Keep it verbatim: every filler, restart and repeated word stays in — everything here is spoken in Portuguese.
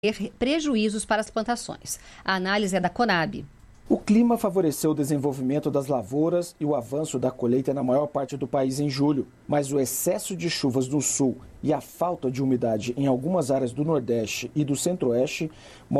ter prejuízos para as plantações. A análise é da Conab. O clima favoreceu o desenvolvimento das lavouras e o avanço da colheita na maior parte do país em julho, mas o excesso de chuvas no sul e a falta de umidade em algumas áreas do Nordeste e do Centro-Oeste